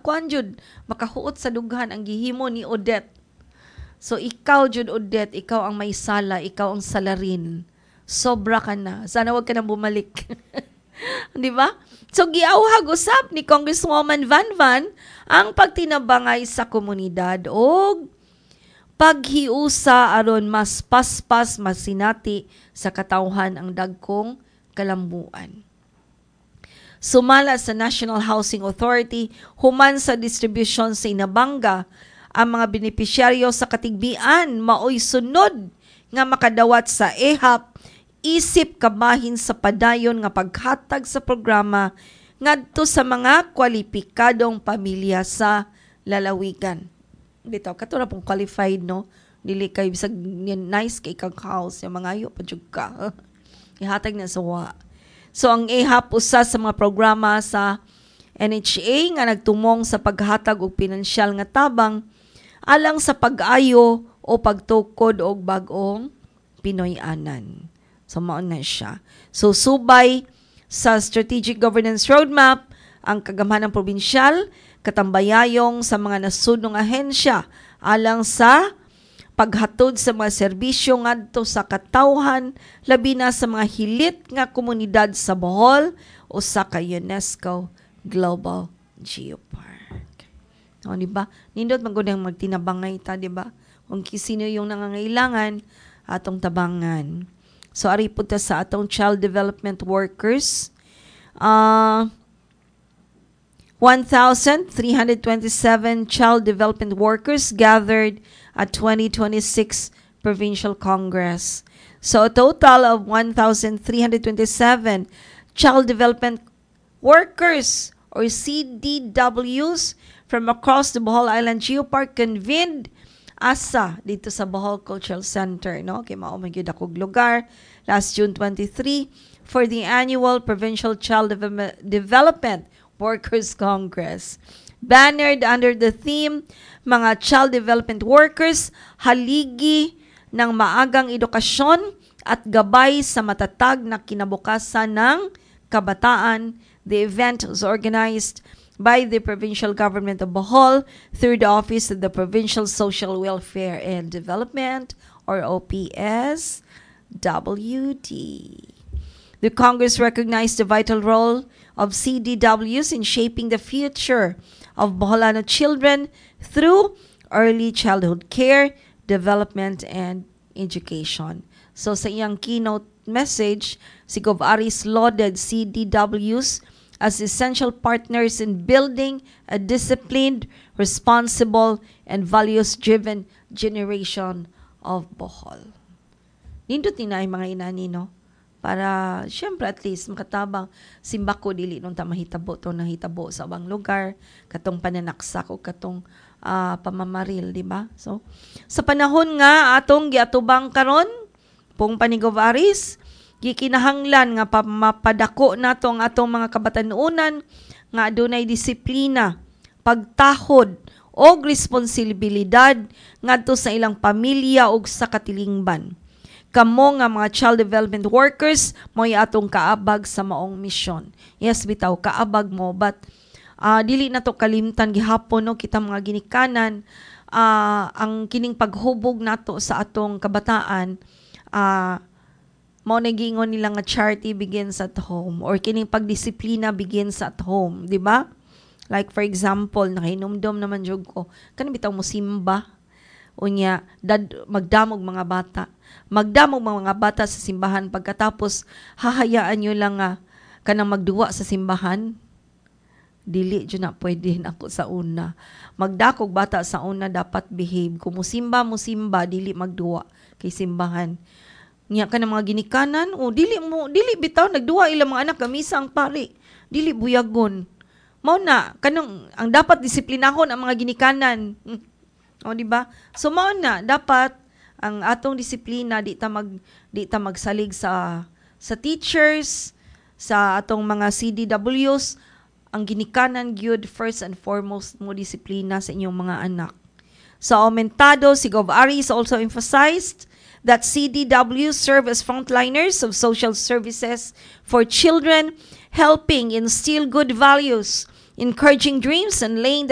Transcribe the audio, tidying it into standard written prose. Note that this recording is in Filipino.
kuan jud makahuot sa dughan ang gihimo ni Odette. So ikaw jud Odette, ikaw ang may sala, ikaw ang salarin. Sobra ka na. Sana wag ka na bumalik. Di ba? So giawhag usab ni Congresswoman Van ang pagtinabangay sa komunidad o paghiusa aron mas paspas masinati sa katawhan ang dagkong kalambuan. Sumala sa National Housing Authority, human sa distribusyon sa Inabanga, ang mga benepisyaryo sa katigbian maoy sunod nga makadawat sa EHAP, isip kamahin sa padayon nga paghatag sa programa ngadto sa mga kwalipikadong pamilya sa lalawigan. Bitaw, kato na pong qualified, no? Dili kay bisag nice kay kang house, yung mga ayo pa jud ka. Ihatag na sa wa. So ang EHAP usa sa mga programa sa NHA nga nagtumong sa paghatag og pinansyal nga tabang alang sa pag-ayo o pagtukod og bag-ong Pinoy-anan. So mao na siya. So subay sa Strategic Governance Roadmap ang kagamhanang probinsyal katambayayong sa mga nasudnong ahensya alang sa paghatod sa mga serbisyo ngadto sa katawhan labi na sa mga hilit nga komunidad sa Bohol o sa UNESCO Global Geopark. O di ba? Nindot magudang magtinabangay ta, di ba? Kung sino yung nangangailangan atong tabangan. So ari pud ta sa atong child development workers. 1,327 child development workers gathered at 2026 Provincial Congress. So a total of 1,327 child development workers or CDWs from across the Bohol Island Geopark convened asa dito sa Bohol Cultural Center, no? Kay mao man gyud akong lugar last June 23 for the annual Provincial Child Development Workers Congress. Bannered under the theme, mga child development workers, haligi ng maagang edukasyon at gabay sa matatag na kinabukasan ng kabataan. The event was organized by the Provincial Government of Bohol through the Office of the Provincial Social Welfare and Development, or OPS-WD. The Congress recognized the vital role of CDWs in shaping the future of Boholano children through early childhood care, development, and education. So sa iyang keynote message, si Gov. Aris lauded CDWs as essential partners in building a disciplined, responsible, and values-driven generation of Bohol. Nindot ni na mga inani, no? Para, syempre, at least, makatabang simbako dili nung mahitabo to nahitabo sa abang lugar, katong pananaksak o katong pamamaril, di ba? So, sa panahon nga, atong giatubang karon pong Panigov Aris, gikinahanglan nga mapadako nato ang atong mga kabatanunan nga adunay disiplina, pagtahod, o responsibilidad ngadto sa ilang pamilya o sa katilingban. Kamo nga mga child development workers mo'y atong kaabag sa maong misyon. Yes, bitaw, kaabag mo, but dili na to kalimtan gihapon, no, kita mga ginikanan, ang kining paghubog nato sa atong kabataan, mao nagingon nila nga charity begins at home, or kining pagdisiplina begins at home, di ba? Like for example, nakahinumdom naman jud ko, kanang bitaw mo simba, unya magdamog mga bata. Magdamog mga bata sa simbahan, pagkatapos hahayaan nyo lang kanang magduwa sa simbahan. Dili dyan na pwede ako sa una. Magdakog bata sa una dapat behave. Kung musimba, dili magduwa kay simbahan. Nya ka ng mga ginikanan, dili bitaw, nagduwa ilang mga anak, kamisa ang pari. Dili buyagon. Mao na, kanang, ang dapat disiplinahon ang mga ginikanan. O, di ba? So, mao na, dapat, ang atong disiplina, di ta magsalig sa teachers, sa atong mga CDWs, ang ginikanan gyud first and foremost mo disiplina sa inyong mga anak. Sa aumentado, si Gov. Aris also emphasized that CDWs serve as frontliners of social services for children, helping instill good values, encouraging dreams, and laying